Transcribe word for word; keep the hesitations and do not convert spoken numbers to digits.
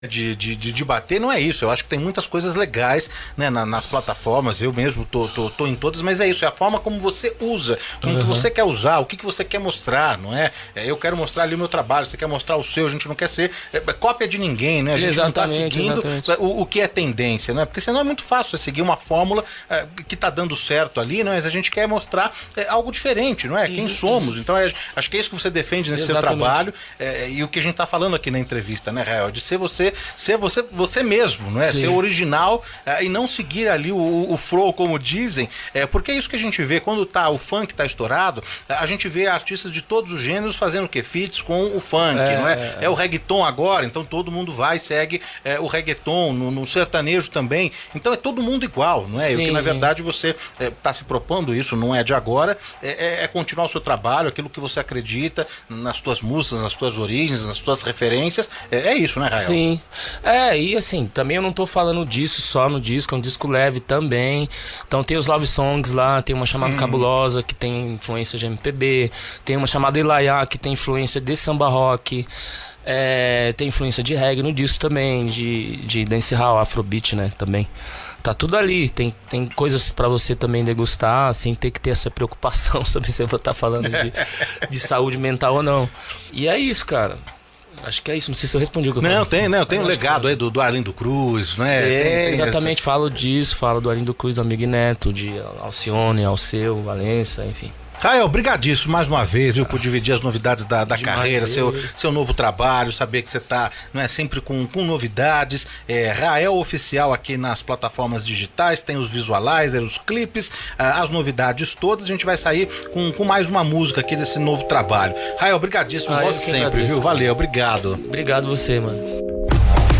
De, de, de debater, não é isso. Eu acho que tem muitas coisas legais, né, na, nas plataformas. Eu mesmo tô, tô, tô em todas, mas é isso, é a forma como você usa, como uhum. que você quer usar, o que, que você quer mostrar, não é? é? Eu quero mostrar ali o meu trabalho, você quer mostrar o seu, a gente não quer ser é, cópia de ninguém, né? A gente exatamente, não tá seguindo o, o que é tendência, né? Porque senão é muito fácil você seguir uma fórmula é, que tá dando certo ali, né? Mas a gente quer mostrar é, algo diferente, não é? Quem uhum. somos. Então é, acho que é isso que você defende nesse exatamente. seu trabalho é, e o que a gente tá falando aqui na entrevista, né, Rael? De ser você ser você, você mesmo, não é? Sim. Ser original é, e não seguir ali o, o flow, como dizem, é, porque é isso que a gente vê quando tá, o funk tá estourado, a gente vê artistas de todos os gêneros fazendo o quê? Feats com o funk, é, não é? É, é o reggaeton agora, então todo mundo vai e segue é, o reggaeton, no, no sertanejo também, então é todo mundo igual, não é? Sim, e o que na verdade você é, tá se propondo, isso não é de agora, é, é continuar o seu trabalho, aquilo que você acredita nas tuas músicas, nas tuas origens, nas tuas referências, é, é isso, né, Rael? Sim. É, e assim, também eu não tô falando disso só no disco, é um disco leve também. Então tem os Love Songs lá, tem uma chamada hum. Cabulosa, que tem influência de M P B, tem uma chamada Ilaiá, que tem influência de samba rock, é, tem influência de reggae no disco também, de, de dancehall, afrobeat, né, também. Tá tudo ali, tem, tem coisas pra você também degustar, sem ter que ter essa preocupação sobre se eu vou estar falando de, de saúde mental ou não. E é isso, cara. Acho que é isso, não sei se eu respondi o que eu falei. Não, tem, não, tem um legado aí do, do Arlindo Cruz, né? É, tem, tem exatamente, essa... falo disso, falo do Arlindo Cruz, do Amigo Neto, de Alcione, Alceu, Valença, enfim. Rael, brigadíssimo mais uma vez, viu, por dividir as novidades da, da carreira, seu, seu novo trabalho, saber que você tá, não é, sempre com, com novidades. É, Rael Oficial aqui nas plataformas digitais, tem os visualizers, os clipes, as novidades todas. A gente vai sair com, com mais uma música aqui desse novo trabalho. Rael, brigadíssimo, ah, volte sempre, agradeço, viu? Valeu, obrigado. Obrigado você, mano.